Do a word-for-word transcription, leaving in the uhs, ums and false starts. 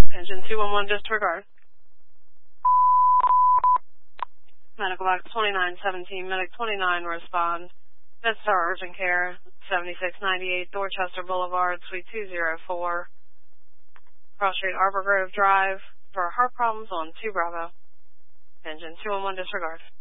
Engine two one one disregard. Medical box twenty-nine seventeen, medic twenty-nine respond. MedStar Urgent Care, seventy-six ninety-eight Dorchester Boulevard, Suite two oh four. Cross Street Arbor Grove Drive for heart problems on two Bravo. Engine two one one disregard.